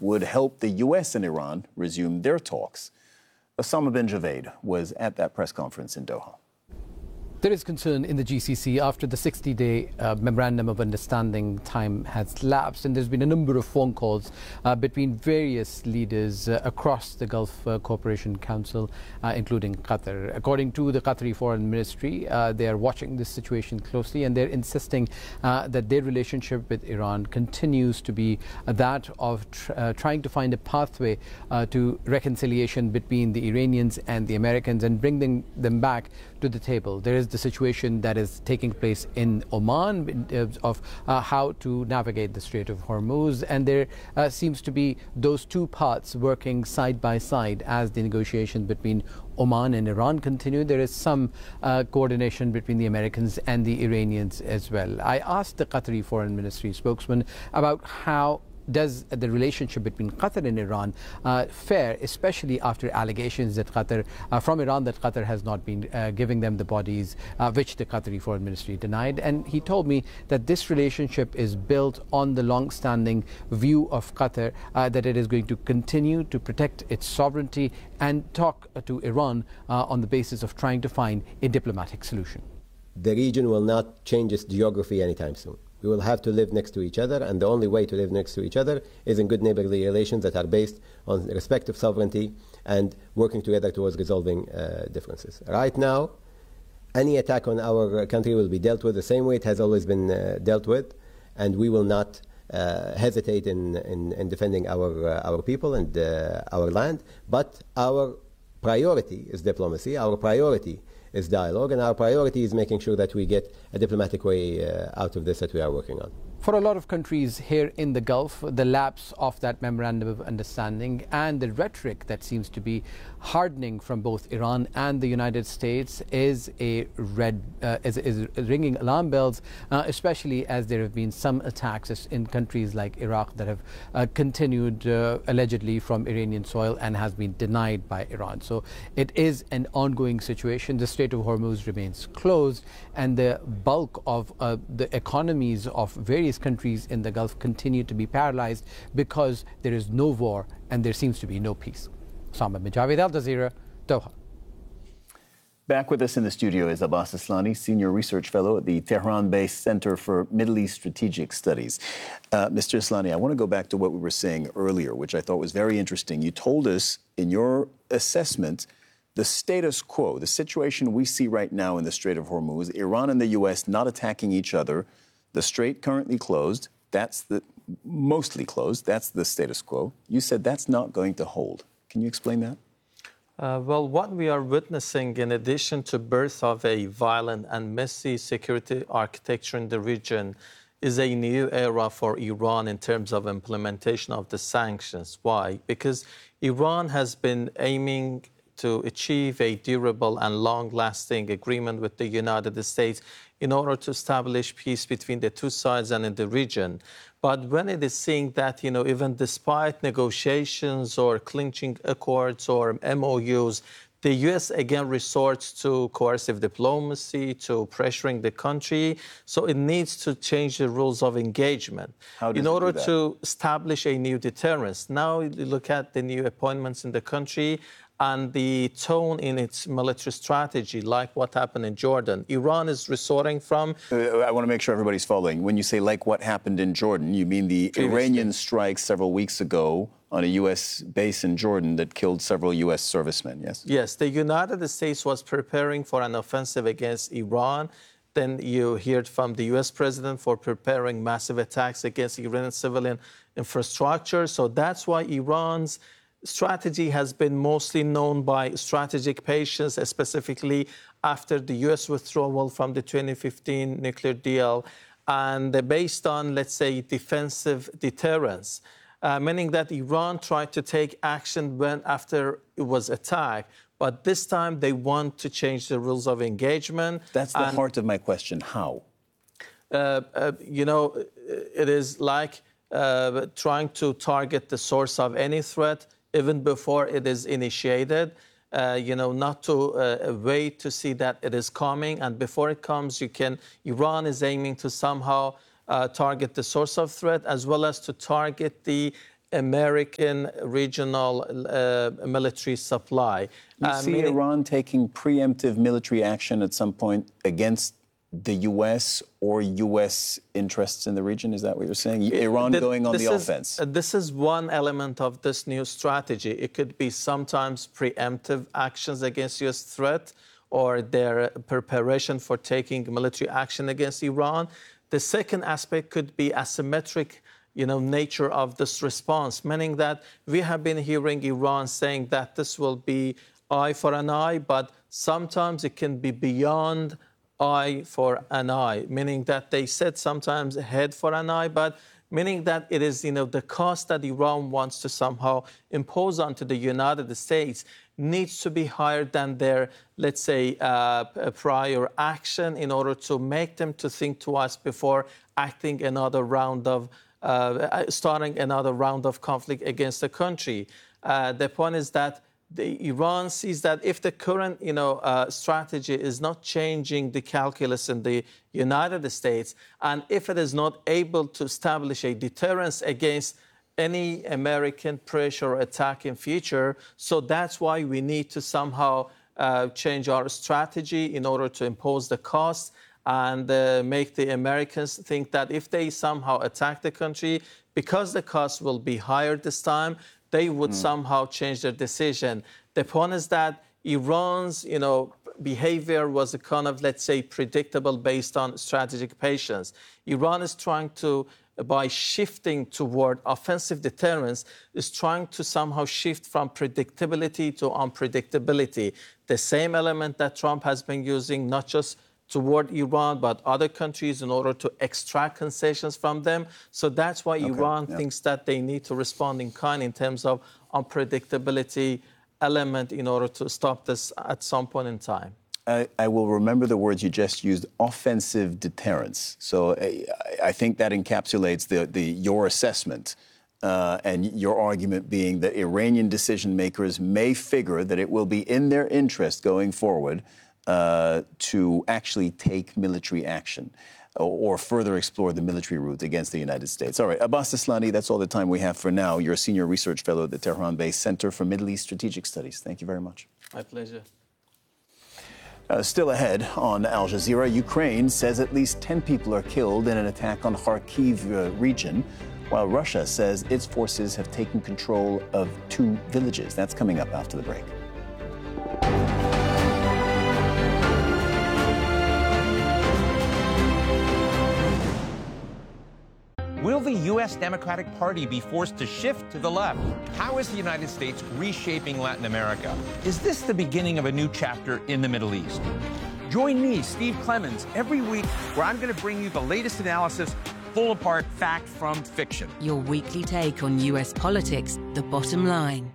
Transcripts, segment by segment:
would help the U.S. and Iran resume their talks. Osama bin Javed was at that press conference in Doha. There is concern in the GCC after the 60-day memorandum of understanding time has lapsed, and there's been a number of phone calls between various leaders across the Gulf Cooperation Council, including Qatar. According to the Qatari Foreign Ministry, they are watching this situation closely, and they're insisting that their relationship with Iran continues to be that of trying to find a pathway to reconciliation between the Iranians and the Americans and bring them back to the table. There is the situation that is taking place in Oman in terms of how to navigate the Strait of Hormuz, and there seems to be those two parts working side by side as the negotiations between Oman and Iran continue. There is some coordination between the Americans and the Iranians as well. I asked the Qatari Foreign Ministry spokesman about how does the relationship between Qatar and Iran fare, especially after allegations that from Iran that Qatar has not been giving them the bodies, which the Qatari Foreign Ministry denied. And he told me that this relationship is built on the long-standing view of Qatar that it is going to continue to protect its sovereignty and talk to Iran on the basis of trying to find a diplomatic solution. The region will not change its geography anytime soon. We will have to live next to each other, and the only way to live next to each other is in good neighborly relations that are based on respect of sovereignty and working together towards resolving differences. Right now, any attack on our country will be dealt with the same way it has always been dealt with, and we will not hesitate in defending our people and our land. But our priority is diplomacy. Our priority is dialogue, and our priority is making sure that we get a diplomatic way out of this that we are working on. For a lot of countries here in the Gulf, the lapse of that memorandum of understanding and the rhetoric that seems to be hardening from both Iran and the United States is ringing alarm bells, especially as there have been some attacks in countries like Iraq that have continued allegedly from Iranian soil and has been denied by Iran. So it is an ongoing situation. The Strait of Hormuz remains closed, and the bulk of the economies of various countries in the Gulf continue to be paralyzed because there is no war and there seems to be no peace. Osama bin Javed, Al Jazeera, Doha. Back with us in the studio is Abbas Aslani, Senior Research Fellow at the Tehran-based Center for Middle East Strategic Studies. Mr. Aslani, I want to go back to what we were saying earlier, which I thought was very interesting. You told us in your assessment the status quo, the situation we see right now in the Strait of Hormuz, Iran and the U.S. not attacking each other, the strait currently closed, mostly closed, that's the status quo. You said that's not going to hold. Can you explain that? Well, what we are witnessing, in addition to birth of a violent and messy security architecture in the region, is a new era for Iran in terms of implementation of the sanctions. Why? Because Iran has been aiming to achieve a durable and long-lasting agreement with the United States in order to establish peace between the two sides and in the region. But when it is seeing that, even despite negotiations or clinching accords or MOUs, the U.S. again resorts to coercive diplomacy, to pressuring the country. So it needs to change the rules of engagement in order to establish a new deterrence. Now you look at the new appointments in the country and the tone in its military strategy, like what happened in Jordan. Iran is resorting from... I want to make sure everybody's following. When you say like what happened in Jordan, you mean the Iranian strikes several weeks ago on a U.S. base in Jordan that killed several U.S. servicemen, yes? Yes, the United States was preparing for an offensive against Iran. Then you heard from the U.S. president for preparing massive attacks against Iranian civilian infrastructure. So that's why Iran's strategy has been mostly known by strategic patience, specifically after the U.S. withdrawal from the 2015 nuclear deal, and based on, let's say, defensive deterrence, meaning that Iran tried to take action after it was attacked, but this time they want to change the rules of engagement. That's the heart of my question. How? It is like trying to target the source of any threat even before it is initiated, not to wait to see that it is coming. And before it comes, Iran is aiming to somehow target the source of threat as well as to target the American regional military supply. You see Iran taking preemptive military action at some point against the U.S. or U.S. interests in the region? Is that what you're saying? Iran going on the offense? This is one element of this new strategy. It could be sometimes preemptive actions against U.S. threat or their preparation for taking military action against Iran. The second aspect could be asymmetric nature of this response, meaning that we have been hearing Iran saying that this will be eye for an eye, but sometimes it can be beyond eye for an eye, meaning that they said sometimes head for an eye, but meaning that it is, the cost that Iran wants to somehow impose onto the United States needs to be higher than their, let's say, prior action in order to make them to think twice before acting another round of, starting another round of conflict against the country. The point is that Iran sees that if the current, strategy is not changing the calculus in the United States, and if it is not able to establish a deterrence against any American pressure or attack in future, so that's why we need to somehow change our strategy in order to impose the cost and make the Americans think that if they somehow attack the country, because the cost will be higher this time, they would somehow change their decision. The point is that Iran's, behavior was a kind of, let's say, predictable based on strategic patience. Iran is trying to, by shifting toward offensive deterrence, is trying to somehow shift from predictability to unpredictability. The same element that Trump has been using, not just toward Iran, but other countries in order to extract concessions from them. So that's why Iran thinks that they need to respond in kind in terms of unpredictability element in order to stop this at some point in time. I will remember the words you just used, offensive deterrence. So I think that encapsulates your assessment and your argument being that Iranian decision makers may figure that it will be in their interest going forward to actually take military action or further explore the military route against the United States. All right, Abbas Aslani, that's all the time we have for now. You're a senior research fellow at the Tehran-based Center for Middle East Strategic Studies. Thank you very much. My pleasure. Still ahead on Al Jazeera, Ukraine says at least 10 people are killed in an attack on Kharkiv region, while Russia says its forces have taken control of 2 villages. That's coming up after the break. Will the U.S. Democratic Party be forced to shift to the left? How is the United States reshaping Latin America? Is this the beginning of a new chapter in the Middle East? Join me, Steve Clemons, every week where I'm going to bring you the latest analysis, pull apart fact from fiction. Your weekly take on U.S. politics, the bottom line.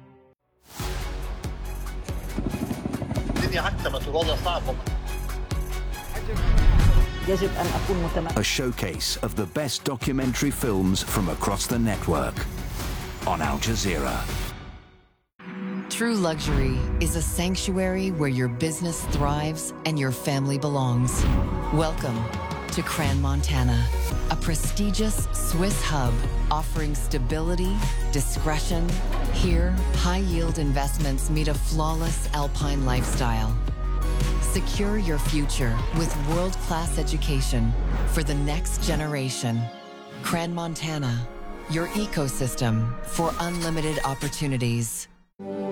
A showcase of the best documentary films from across the network on Al Jazeera. True luxury is a sanctuary where your business thrives and your family belongs. Welcome to Crans-Montana, a prestigious Swiss hub offering stability, discretion. Here, high-yield investments meet a flawless alpine lifestyle. Secure your future with world-class education for the next generation. Crans-Montana, your ecosystem for unlimited opportunities.